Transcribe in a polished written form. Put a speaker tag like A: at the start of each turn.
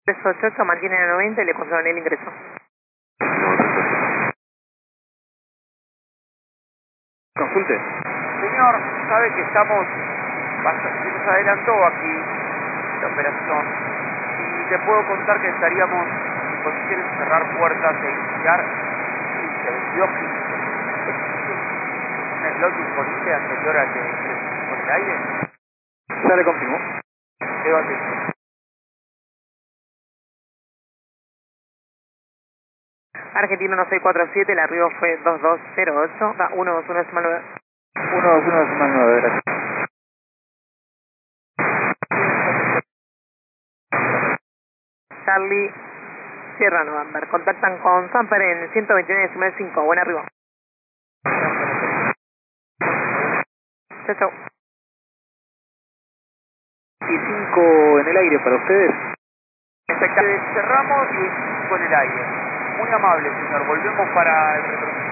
A: 388, mantienen a 90 y le controlan el ingreso.
B: Consulte.
C: Señor, sabe que estamos bastante, nos adelantó aquí la operación y te puedo contar que estaríamos en condiciones de cerrar puertas e iniciar 15, 22, 15. ¿Un slot disponible anterior al que ingresemos por el aire?
B: Ya le confirmo.
C: Quedo atento.
A: Argentino 1647, el arribo fue 2208, va 121,9.
B: 121,9, gracias.
A: Charlie, Sierra November, contactan con Samper en 129,5, buen arribo. Chau, chau.
B: Y 5 en el aire para ustedes.
C: Cerramos y con el aire. Muy amable, señor. Volvemos para el retroceso.